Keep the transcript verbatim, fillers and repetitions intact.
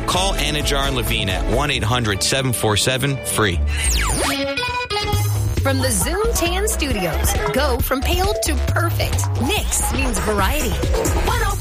Call Anajar and Levine at one eight hundred seven four seven free. From the Zoom Tan Studios, go from pale to perfect. Nix means variety.